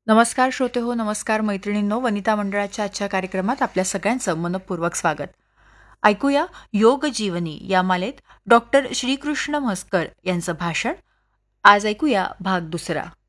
नमस्कार श्रोते हो, नमस्कार मैत्रिणींनो. वनिता मंडळाच्या आजच्या कार्यक्रमात आपल्या सगळ्यांचं मनपूर्वक स्वागत. ऐकूया योग जीवनी या मालेत डॉक्टर श्रीकृष्ण म्हसकर यांचं भाषण. आज ऐकूया भाग दुसरा.